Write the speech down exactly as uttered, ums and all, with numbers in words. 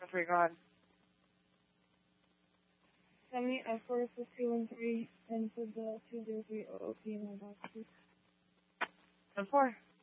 That's where you're going. Send me F four six two one three and put the two zero three O O P in my box, please. ten four.